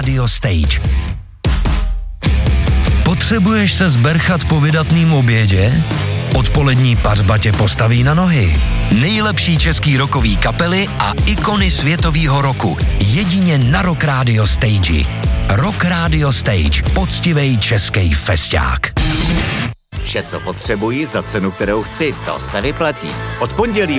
Radio Stage. Potřebuješ se zberchat po vydatným obědě? Odpolední pařba tě postaví na nohy. Nejlepší český rockový kapely a ikony světovýho roku. Jedině na Rock Radio Stage. Rock Radio Stage. Poctivej český festák. Vše, co potřebuji za cenu, kterou chci, to se vyplatí. Od pondělí